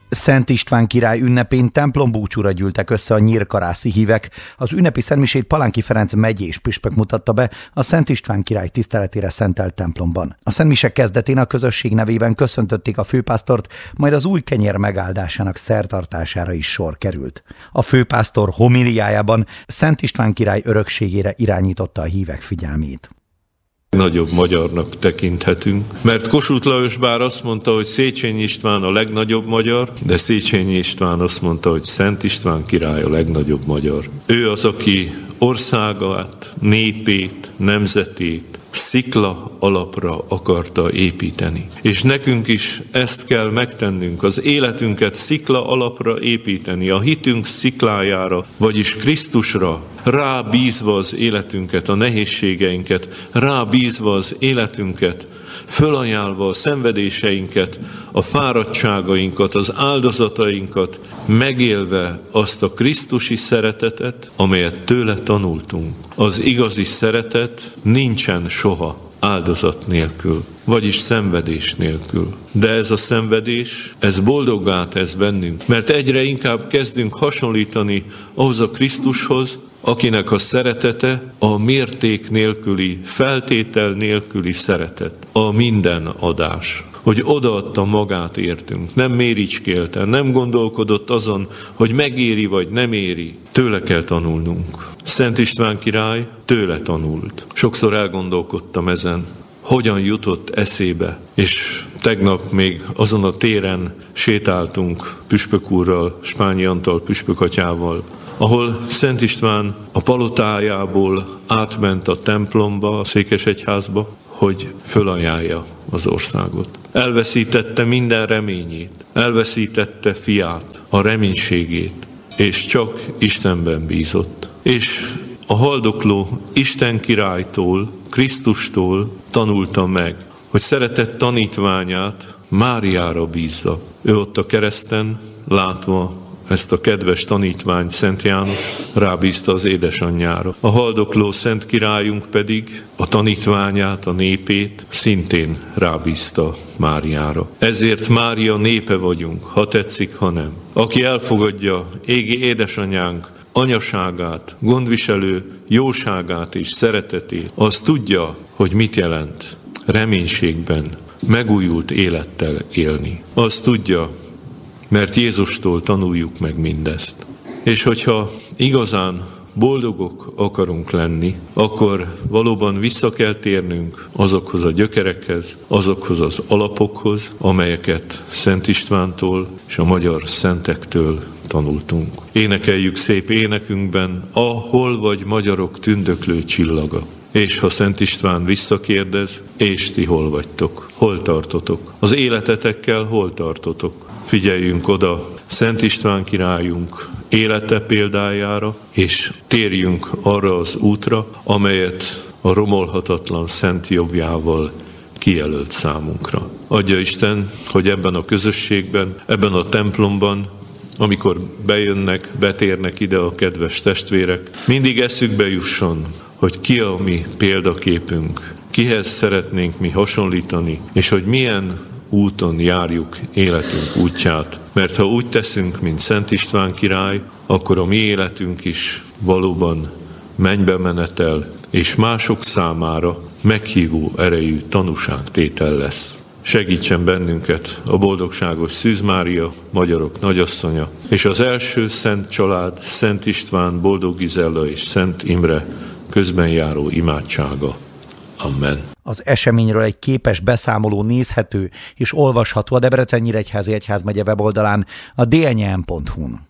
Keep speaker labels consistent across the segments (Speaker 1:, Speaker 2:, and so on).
Speaker 1: Szent István király ünnepén templombúcsúra gyűltek össze a nyírkarászi hívek. Az ünnepi szentmisét Palánki Ferenc megyés püspök mutatta be a Szent István király tiszteletére szentelt templomban. A szentmise kezdetén a közösség nevében köszöntötték a főpásztort, majd az új kenyér megáldásának szertartására is sor került. A főpásztor homiliájában Szent István király örökségére irányította a hívek figyelmét.
Speaker 2: Nagyobb magyarnak tekinthetünk, mert Kossuth Lajos bár azt mondta, hogy Széchenyi István a legnagyobb magyar, de Széchenyi István azt mondta, hogy Szent István király a legnagyobb magyar. Ő az, aki országát, népét, nemzetét szikla alapra akarta építeni. És nekünk is ezt kell megtennünk, az életünket szikla alapra építeni, a hitünk sziklájára, vagyis Krisztusra, rábízva az életünket, a nehézségeinket, rábízva az életünket, fölajánlva a szenvedéseinket, a fáradtságainkat, az áldozatainkat, megélve azt a krisztusi szeretetet, amelyet tőle tanultunk. Az igazi szeretet nincsen soha áldozat nélkül, vagyis szenvedés nélkül. De ez a szenvedés, ez boldoggá tesz bennünk, mert egyre inkább kezdünk hasonlítani ahhoz a Krisztushoz, akinek a szeretete a mérték nélküli, feltétel nélküli szeretet, a mindenadás. Hogy odaadta magát értünk, nem méricskélte, nem gondolkodott azon, hogy megéri vagy nem éri. Tőle kell tanulnunk. Szent István király tőle tanult. Sokszor elgondolkodtam ezen, hogyan jutott eszébe, és tegnap még azon a téren sétáltunk püspök úrral, Spányi Antal püspökatyával, ahol Szent István a palotájából átment a templomba, a székesegyházba, hogy fölajánlja az országot. Elveszítette minden reményét, elveszítette fiát, a reménységét, és csak Istenben bízott. És a haldokló Isten királytól, Krisztustól tanulta meg, hogy szeretett tanítványát Máriára bízza. Ő ott a kereszten, látva ezt a kedves tanítványt, Szent János, rábízta az édesanyjára. A haldokló Szent Királyunk pedig a tanítványát, a népét szintén rábízta Máriára. Ezért Mária népe vagyunk, ha tetszik, ha nem. Aki elfogadja égi édesanyánk anyaságát, gondviselő jóságát és szeretetét, az tudja, hogy mit jelent reménységben, megújult élettel élni. Az tudja, mert Jézustól tanuljuk meg mindezt. És hogyha igazán boldogok akarunk lenni, akkor valóban vissza kell térnünk azokhoz a gyökerekhez, azokhoz az alapokhoz, amelyeket Szent Istvántól és a magyar szentektől tanultunk. Énekeljük szép énekünkben, ahol vagy magyarok tündöklő csillaga. És ha Szent István visszakérdez, és ti hol vagytok? Hol tartotok? Az életetekkel hol tartotok? Figyeljünk oda Szent István királyunk élete példájára, és térjünk arra az útra, amelyet a romolhatatlan szent jobbjával kijelölt számunkra. Adja Isten, hogy ebben a közösségben, ebben a templomban, amikor bejönnek, betérnek ide a kedves testvérek, mindig eszükbe jusson, hogy ki a mi példaképünk, kihez szeretnénk mi hasonlítani, és hogy milyen úton járjuk életünk útját. Mert ha úgy teszünk, mint Szent István király, akkor a mi életünk is valóban mennybe menetel, és mások számára meghívó erejű tanúságtétel lesz. Segítsen bennünket a boldogságos Szűz Mária, magyarok nagyasszonya, és az első szent család, Szent István, Boldog Gizella és Szent Imre közben járó imádsága. Amen.
Speaker 1: Az eseményről egy képes beszámoló nézhető és olvasható a Debrecen-Nyíregyházi Egyházmegye weboldalán, a dnym.hu-n.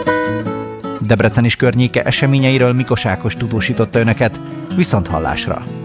Speaker 1: Debrecen és környéke eseményeiről Mikos Ákos tudósította önöket. Viszonthallásra!